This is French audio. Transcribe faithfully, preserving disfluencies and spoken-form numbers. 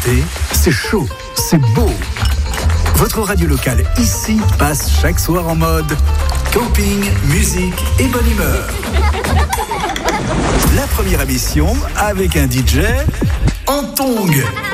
l'été, c'est chaud, c'est beau. Votre radio locale ici passe chaque soir en mode camping, musique et bonne humeur. La première émission avec un D J en tongs.